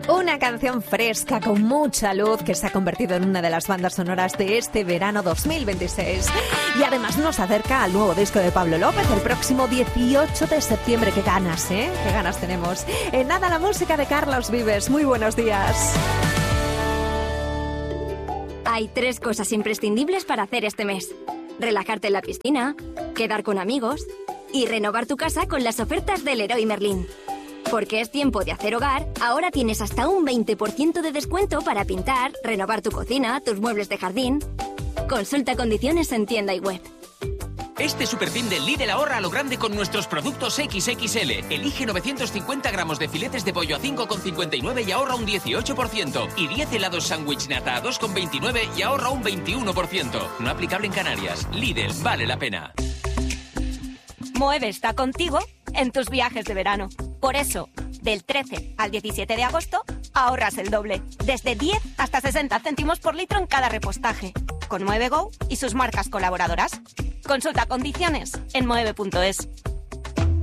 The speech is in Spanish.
Una canción fresca con mucha luz que se ha convertido en una de las bandas sonoras de este verano 2026. Y además nos acerca al nuevo disco de Pablo López el próximo 18 de septiembre. ¡Qué ganas, eh! ¡Qué ganas tenemos! En nada, la música de Carlos Vives. Muy buenos días. Hay 3 cosas imprescindibles para hacer este mes: relajarte en la piscina, quedar con amigos y renovar tu casa con las ofertas del Leroy Merlin. Porque es tiempo de hacer hogar, ahora tienes hasta un 20% de descuento para pintar, renovar tu cocina, tus muebles de jardín. Consulta condiciones en tienda y web. Este superfin del Lidl ahorra a lo grande con nuestros productos XXL. Elige 950 gramos de filetes de pollo a 5,59 y ahorra un 18%. Y 10 helados sándwich nata a 2,29 y ahorra un 21%. No aplicable en Canarias. Lidl, vale la pena. Moeve está contigo en tus viajes de verano. Por eso, del 13 al 17 de agosto, ahorras el doble. Desde 10 hasta 60 céntimos por litro en cada repostaje. Con Moeve Go y sus marcas colaboradoras. Consulta condiciones en moeve.es.